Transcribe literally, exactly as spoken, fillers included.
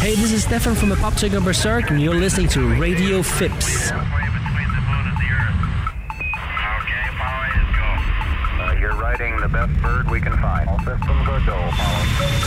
Hey, this is Stefan from the Pop Singer Berserk, and you're listening to Radio Phipps. You're riding the best bird we can find. All systems are go, Apollo.